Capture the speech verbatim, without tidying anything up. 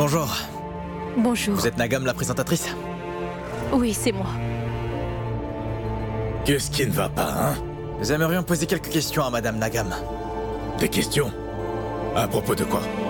Bonjour. Bonjour. Vous êtes Nagam, la présentatrice? Oui, c'est moi. Qu'est-ce qui ne va pas, hein? Nous aimerions poser quelques questions à Madame Nagam. Des questions? À propos de quoi?